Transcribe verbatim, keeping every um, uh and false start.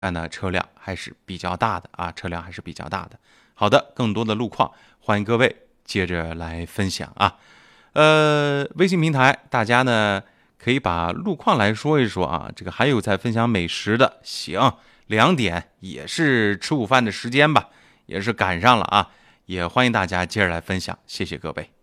呢车辆还是比较大的啊，车辆还是比较大的。好的，更多的路况，欢迎各位接着来分享啊。呃，微信平台大家呢可以把路况来说一说啊。这个还有在分享美食的，行，两点也是吃午饭的时间吧，也是赶上了啊，也欢迎大家接着来分享，谢谢各位。